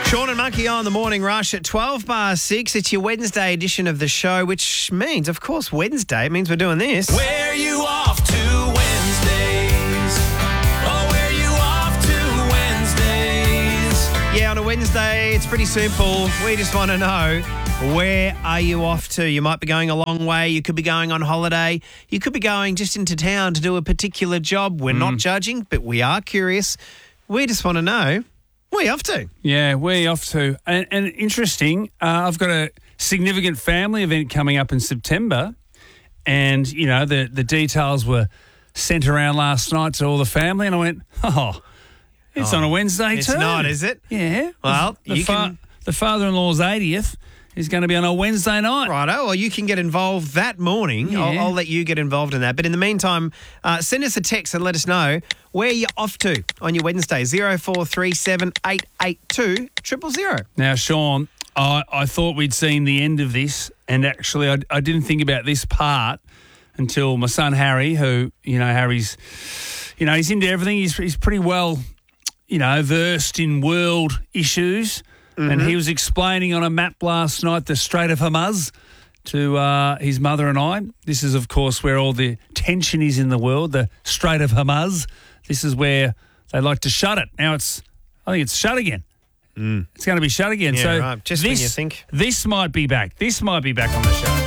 Sean and Monkey on the Morning Rush at 6:12. It's your Wednesday edition of the show, which means, of course, Wednesday. It means we're doing this. Where you off to Wednesdays? Oh, where you off to Wednesdays? Yeah, on a Wednesday, it's pretty simple. We just want to know, where are you off to? You might be going a long way. You could be going on holiday. You could be going just into town to do a particular job. We're not judging, but we are curious. We just want to know, where are you off to? Yeah, where are you off to? And interesting, I've got a significant family event coming up in September, and, you know, the details were sent around last night to all the family, and I went, it's on a Wednesday It's too. not, is it? Yeah. Well, the father-in-law's 80th is going to be on a Wednesday night. Righto, well, you can get involved that morning. Yeah. I'll let you get involved in that. But in the meantime, send us a text and let us know where you're off to on your Wednesday. 0437 882 000. Now, Sean, I thought we'd seen the end of this, and actually I didn't think about this part until my son Harry, who, Harry's, he's into everything. He's pretty well, versed in world issues. Mm-hmm. And he was explaining on a map last night the Strait of Hormuz to his mother and I. This is, of course, where all the tension is in the world, the Strait of Hormuz. This is where they like to shut it. Now I think it's shut again. It's going to be shut again. Yeah, so right. Just when you think. This might be back. This might be back on the show.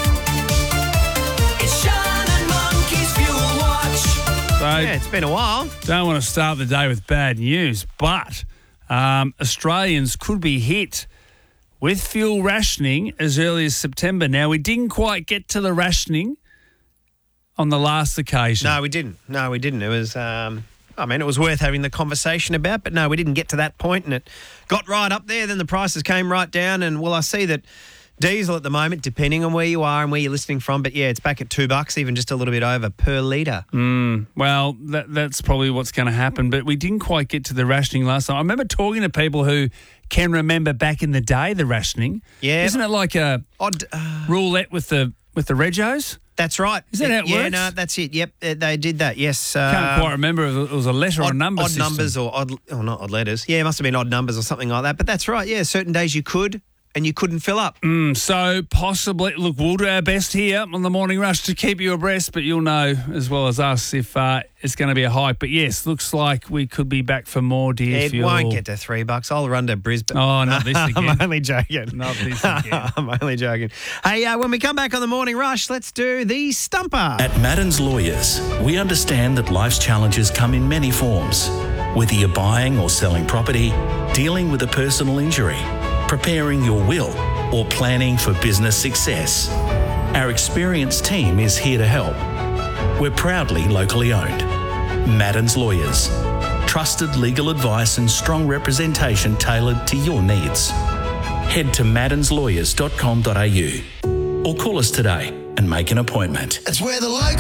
It's Sean and Monkey's Fuel Watch. So Yeah, it's been a while. don't want to start the day with bad news, but Australians could be hit with fuel rationing as early as September. Now, we didn't quite get to the rationing on the last occasion. No, we didn't. It was, it was worth having the conversation about, but no, we didn't get to that point, and it got right up there. Then the prices came right down, and, well, I see that diesel at the moment, depending on where you are and where you're listening from, but, yeah, it's back at $2, even just a little bit over per litre. Well, that's probably what's going to happen, but we didn't quite get to the rationing last time. I remember talking to people who can remember back in the day the rationing. Yeah. Isn't it like a Odd. roulette with the regos? That's right. Is that how it Yeah, works? no, that's it. Yep, they did that, yes. Can't quite remember if it was a letter or a number Odd system. numbers or not odd letters. Yeah, it must have been odd numbers or something like that, but that's right. Yeah, certain days you could, and you couldn't fill up. So possibly, look, we'll do our best here on the Morning Rush to keep you abreast, but you'll know as well as us if it's going to be a hike. But yes, looks like we could be back for more dear It fuel. won't get to $3. I'll run to Brisbane. Oh, not this again. I'm only joking. Not this again. I'm only joking. Hey, when we come back on the Morning Rush, let's do the Stumper. At Madden's Lawyers, we understand that life's challenges come in many forms. Whether you're buying or selling property, dealing with a personal injury, preparing your will, or planning for business success, our experienced team is here to help. We're proudly locally owned. Madden's Lawyers. Trusted legal advice and strong representation tailored to your needs. Head to maddenslawyers.com.au or call us today and make an appointment. It's where the local